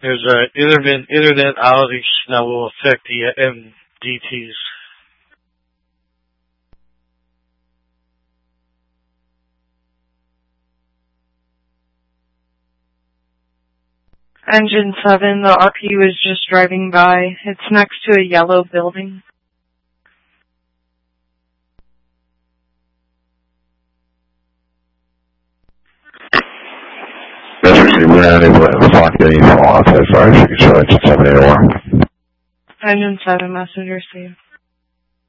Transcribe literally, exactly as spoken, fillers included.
There's a intermittent internet outage that will affect the M D Ts. Engine seven, the R P was just driving by. It's next to a yellow building. We're not able to respond to any fallout so far. If you could show engine seven eight one. Engine seven, messenger, see you.